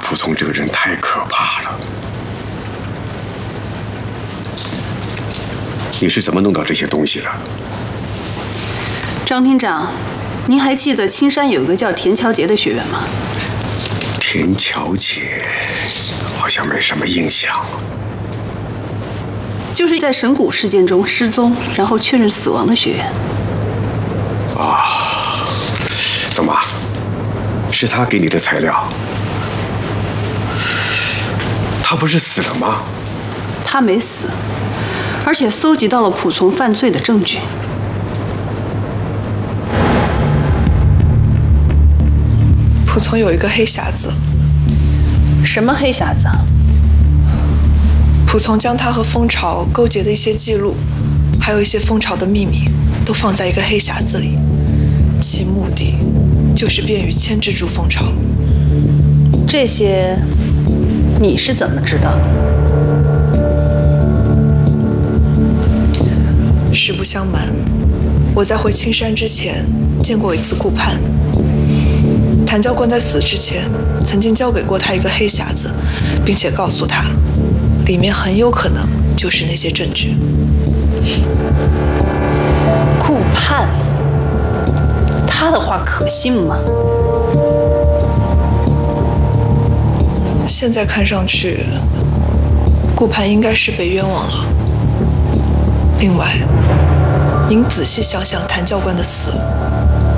蒲松这个人太可怕了。你是怎么弄到这些东西的？ 张厅长，您还记得青山有一个叫田乔杰的学员吗？ 田乔杰，好像没什么印象。 就是在神谷事件中失踪，然后确认死亡的学员。 啊，怎么？是他给你的材料？他不是死了吗？ 他没死，而且搜集到了蒲松犯罪的证据。 蒲松有一个黑匣子。 什么黑匣子啊？ 蒲松将他和蜂巢勾结的一些记录，还有一些蜂巢的秘密，都放在一个黑匣子里，其目的就是便于牵制住蜂巢。 这些你是怎么知道的？ 实不相瞒，我在回青山之前见过一次顾盼。谭教官在死之前曾经交给过他一个黑匣子，并且告诉他，里面很有可能就是那些证据。 顾盼，他的话可信吗？ 现在看上去，顾盼应该是被冤枉了。另外，您仔细想想谭教官的死。